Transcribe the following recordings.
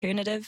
alternative.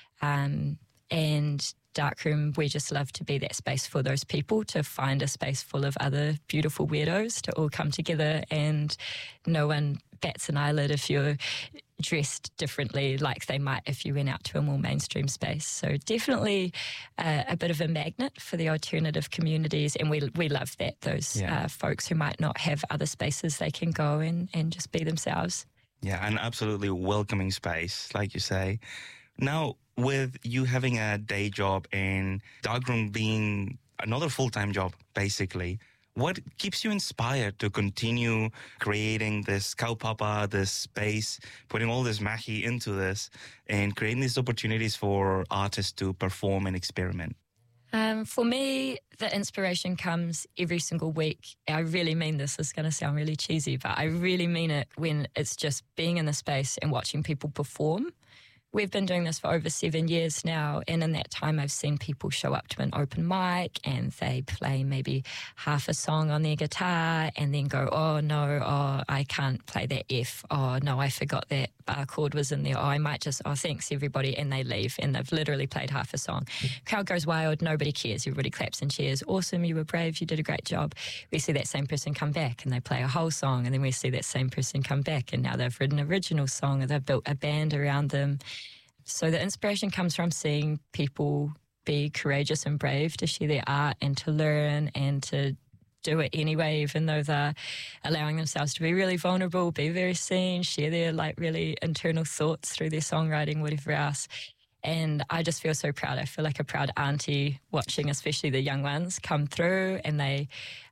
And Darkroom, we just love to be that space for those people, to find a space full of other beautiful weirdos to all come together, and no one bats an eyelid if you're dressed differently like they might if you went out to a more mainstream space. So definitely a bit of a magnet for the alternative communities, and we love that, those folks who might not have other spaces they can go and just be themselves. Yeah, an absolutely welcoming space, like you say. Now, with you having a day job and Darkroom being another full-time job, basically, what keeps you inspired to continue creating this kaupapa, this space, putting all this mahi into this, and creating these opportunities for artists to perform and experiment? For me, the inspiration comes every single week. I really mean this. This is going to sound really cheesy, but I really mean it when it's just being in the space and watching people perform. We've been doing this for over 7 years now, and in that time I've seen people show up to an open mic and they play maybe half a song on their guitar and then go, oh no, I can't play that F, oh no, I forgot that bar chord was in there, I might just, thanks everybody, and they leave and they've literally played half a song. Crowd goes wild, nobody cares, everybody claps and cheers, awesome, you were brave, you did a great job. We see that same person come back and they play a whole song, and then we see that same person come back and now they've written an original song and they've built a band around them. So the inspiration comes from seeing people be courageous and brave to share their art and to learn and to do it anyway, even though they're allowing themselves to be really vulnerable, be very seen, share their really internal thoughts through their songwriting, whatever else. And I just feel so proud. I feel like a proud auntie watching, especially the young ones, come through and they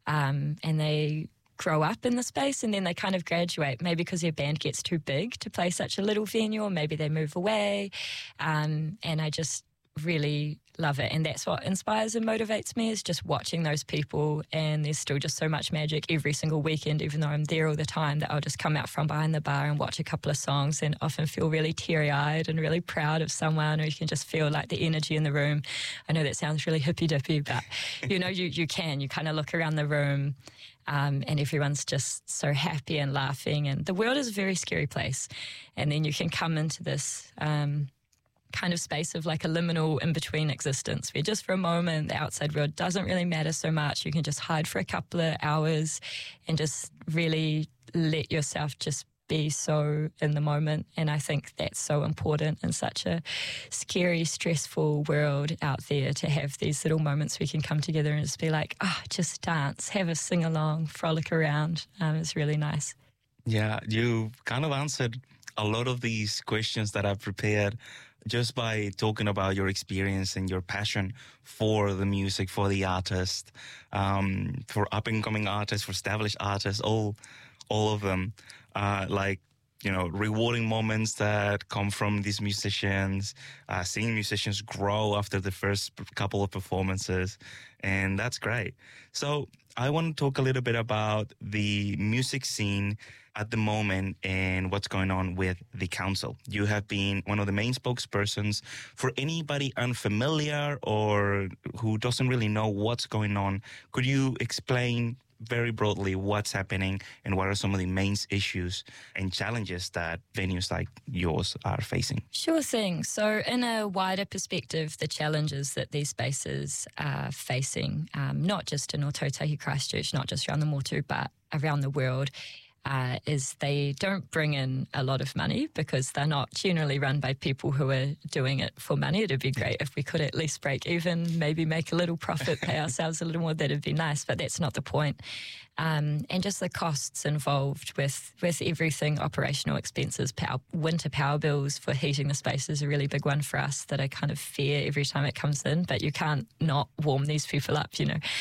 grow up in the space, and then they kind of graduate, maybe because their band gets too big to play such a little venue, or maybe they move away. And I just really love it. And that's what inspires and motivates me, is just watching those people. And there's still just so much magic every single weekend, even though I'm there all the time, that I'll just come out from behind the bar and watch a couple of songs and often feel really teary-eyed and really proud of someone, or you can just feel like the energy in the room. I know that sounds really hippy-dippy, but you kind of look around the room, and everyone's just so happy and laughing, and the world is a very scary place. And then you can come into this kind of space of like a liminal in-between existence, where just for a moment the outside world doesn't really matter so much. You can just hide for a couple of hours and just really let yourself just be so in the moment. And I think that's so important in such a scary, stressful world out there, to have these little moments we can come together and just be like, just dance, have a sing-along, frolic around. It's really nice. Yeah, you kind of answered a lot of these questions that I've prepared just by talking about your experience and your passion for the music, for the artist, for up-and-coming artists, for established artists, all of them. Rewarding moments that come from these musicians, seeing musicians grow after the first couple of performances, and that's great. So I want to talk a little bit about the music scene at the moment and what's going on with the council. You have been one of the main spokespersons. For anybody unfamiliar or who doesn't really know what's going on, could you explain very broadly what's happening and what are some of the main issues and challenges that venues like yours are facing? Sure thing. So in a wider perspective, the challenges that these spaces are facing, not just in Ōtautahi Christchurch, not just around the Motu, but around the world, is they don't bring in a lot of money, because they're not generally run by people who are doing it for money. It'd be great if we could at least break even, maybe make a little profit, pay ourselves a little more. That'd be nice, but that's not the point. And just the costs involved with everything, operational expenses, winter power bills for heating the space is a really big one for us that I kind of fear every time it comes in, but you can't not warm these people up,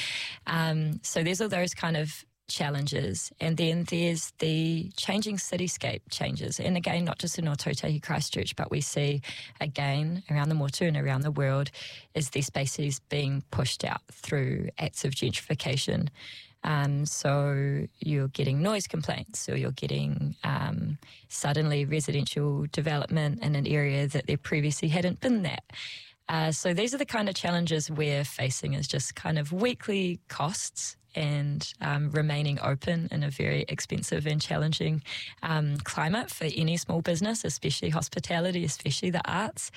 So there's all those kind of challenges. And then there's the changing cityscape changes. And again, not just in Ōtautahi Christchurch, but we see again around the Motu and around the world is these spaces being pushed out through acts of gentrification. So you're getting noise complaints, or you're getting suddenly residential development in an area that there previously hadn't been that. So these are the kind of challenges we're facing, is just kind of weekly costs and remaining open in a very expensive and challenging climate for any small business, especially hospitality, especially the arts.